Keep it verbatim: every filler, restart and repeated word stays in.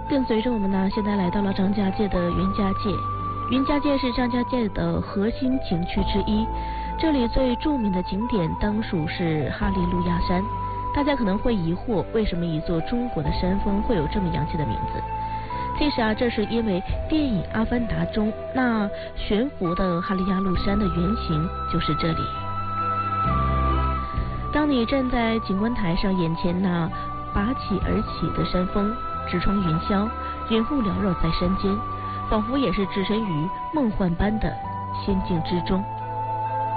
跟随着我们呢，现在来到了张家界的云家界。云家界是张家界的核心景区之一，这里最著名的景点当属是哈利路亚山。大家可能会疑惑，为什么一座中国的山峰会有这么洋气的名字？其实啊，这是因为电影《阿凡达》中那悬浮的哈利亚路山的原型就是这里。当你站在景观台上，眼前那拔起而起的山峰，直冲云霄，云雾缭绕在山间，仿佛也是置身于梦幻般的仙境之中。